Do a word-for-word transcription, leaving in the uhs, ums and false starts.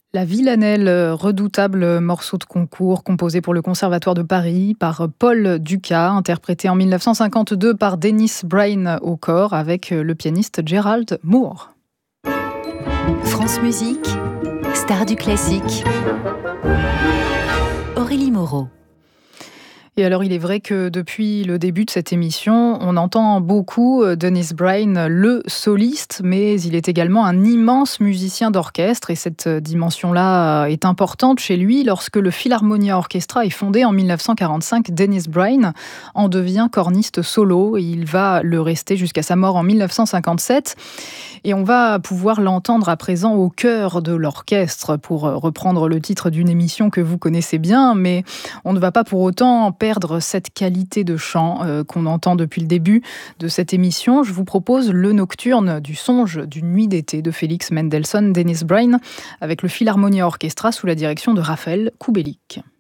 La Villanelle, redoutable morceau de concours composé pour le Conservatoire de Paris par Paul Dukas, interprété en mille neuf cent cinquante-deux par Dennis Brain au cor avec le pianiste Gerald Moore. France Musique, star du classique. Aurélie Moreau. Et alors, il est vrai que depuis le début de cette émission, on entend beaucoup Dennis Brain, le soliste, mais il est également un immense musicien d'orchestre. Et cette dimension-là est importante chez lui. Lorsque le Philharmonia Orchestra est fondé en mille neuf cent quarante-cinq, Dennis Brain en devient corniste solo. Et il va le rester jusqu'à sa mort en mille neuf cent cinquante-sept. Et on va pouvoir l'entendre à présent au cœur de l'orchestre, pour reprendre le titre d'une émission que vous connaissez bien. Mais on ne va pas pour autant perdre cette qualité de chant euh, qu'on entend depuis le début de cette émission. Je vous propose le nocturne du songe d'une nuit d'été de Félix Mendelssohn, Dennis Brain, avec le Philharmonia Orchestra sous la direction de Raphaël Kubelik.